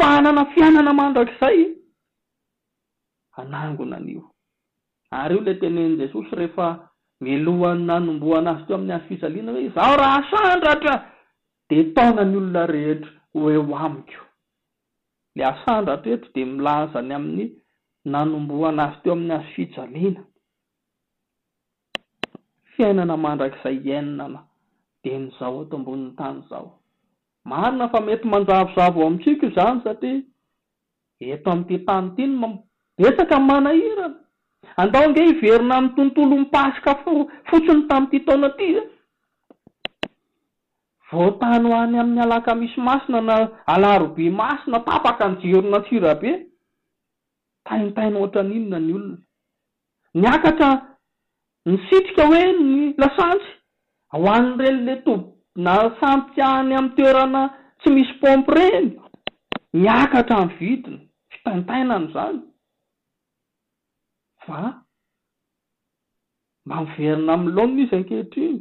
fanana fiainana mandrakizay anangona anio. Ary io le tenen'i Jesosy rehefa milohan'ny nanomboana azy teo amin'ny azy fijaliana hoe zaho raha asandratra de taonany olona rehetra ho eo amiko. Le asandratra eto de milaza ny amin'ny nanomboana azy teo amin'ny azy fijaliana. Fiainana mandrakizay iainana de n'izao eto ambonin'ny tany zao. Marina fa mety manjavozavo amintsika izany satria eto amin'ity tany ity betsaka manahirana. Andao nge hiverina amin'ny tontolo mipasika fotsiny tamin'ity taona ity. Voatany ho any amin'ny alakamisy masina na alarobia masina tapaka ny jirona tsirabe. Taintaina ohatran'inona ny olona. Niakatra nisitrika hoe ny lasantsy ho an'ireny le na sampy any amin'ny toerana tsy misy pompy reny. Niakatra ny vidiny. Fitaintainana izany. Fa mba miverina amin'ny laonina izy ankehitriny.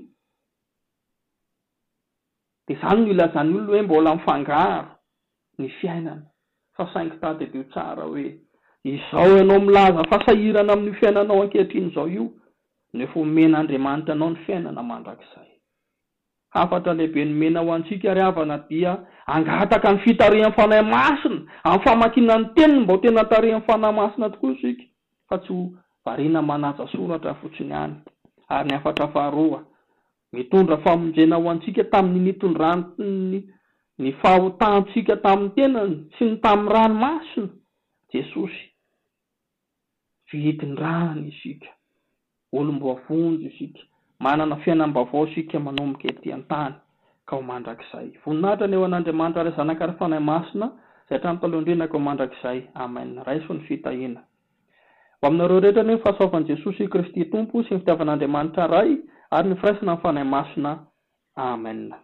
Dia izany no ilazan'ny olona hoe mbola mifangaro ny fiainana. Fa saingy tadedio tsara hoe izao ianao milaza fasahirana amin'ny fiainanao ankehitriny izao io, nefa omen'Andriamanitra anao ny fiainana mandrakizay. Hafatra lehibe ny mena ho antsika ary havana dia angataka ny fitarihan'ny fanahy masina amin'ny famakiana ny teniny mba ho tena tarihan'ny fanahy masina tokoa isika. Fa tsy ho variana manaja soratra fotsiny ihany. Ary ny hafatra faharoa, mitondra famonjena ho antsika tamin'ny nitondrany ny fahotantsika tamin'ny tenany sy ny tamin'ny ranomasina. Jesosy vidin-drany isika, olom-boafonjy isika, manana fiainam-baovao isika manomboka etỳ an-tany ka ho mandrakizay. Voninahitra ny eo an'Andriamanitra ary zanaka ary fanahy masina izay hatramin'ny talohandrenaka ho mandrakizay. Amen. Raiso ny fitahiana. Ho aminareo rehetra ny fahasoavan'i Jesosy Kristy Tompo sy ny fitiavan'Andriamanitra ray ary ny firaisana ny fanahy masina. Amen.